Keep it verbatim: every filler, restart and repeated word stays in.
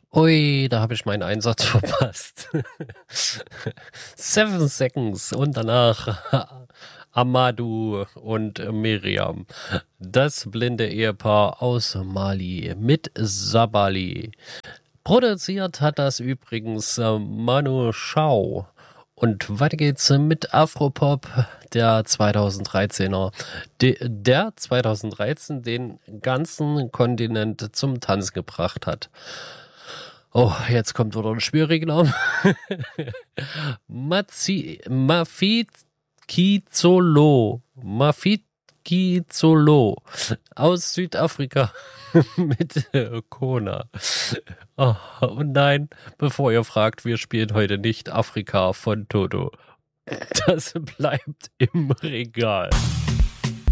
Ui, da habe ich meinen Einsatz verpasst. Seven Seconds und danach Amadou und Miriam. Das blinde Ehepaar aus Mali mit Sabali. Produziert hat das übrigens äh, Manu Chao. Und weiter geht's mit Afropop, der zweitausenddreizehner. De, der zweitausenddreizehn den ganzen Kontinent zum Tanz gebracht hat. Oh, jetzt kommt wieder ein schwieriger Name. Mazi, Mafizolo. Mafizolo. Aus Südafrika mit äh, Kona. Oh, und nein, bevor ihr fragt, wir spielen heute nicht Afrika von Toto. Das bleibt im Regal.